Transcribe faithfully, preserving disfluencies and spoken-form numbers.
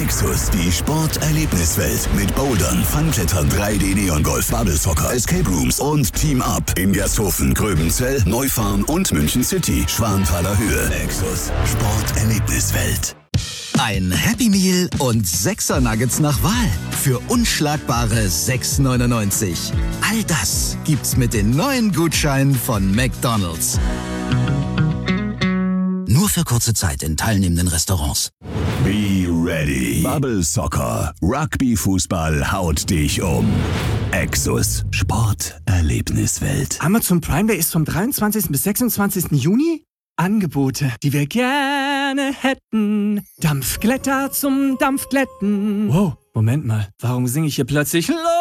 Nexus, die Sporterlebniswelt mit Bouldern, Funklettern, drei D Neon-Golf, Bubble Soccer, Escape Rooms und Team Up in Gersthofen, Gröbenzell, Neufahren und München City, Schwanthaler Höhe. Nexus, Sporterlebniswelt. Ein Happy Meal und sechser Nuggets nach Wahl für unschlagbare sechs neunundneunzig. All das gibt's mit den neuen Gutscheinen von McDonald's. Nur für kurze Zeit in teilnehmenden Restaurants. Be ready. Bubble Soccer, Rugby-Fußball haut dich um. Exus, Sporterlebniswelt. Amazon Prime Day ist vom dreiundzwanzigsten bis sechsundzwanzigsten Juni. Angebote, die wir gerne hätten. Dampfglätter zum Dampfglätten. Wow, Moment mal, warum singe ich hier plötzlich